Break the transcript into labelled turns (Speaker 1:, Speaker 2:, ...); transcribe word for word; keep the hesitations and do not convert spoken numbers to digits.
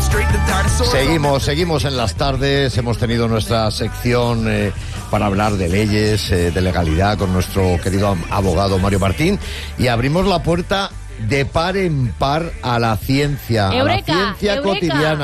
Speaker 1: Seguimos, seguimos en las tardes. Hemos tenido nuestra sección eh, para hablar de leyes, eh, de legalidad con nuestro querido abogado Mario Martín, y abrimos la puerta de par en par a la ciencia,
Speaker 2: Eureka,
Speaker 1: a la ciencia
Speaker 2: Eureka.
Speaker 1: cotidiana.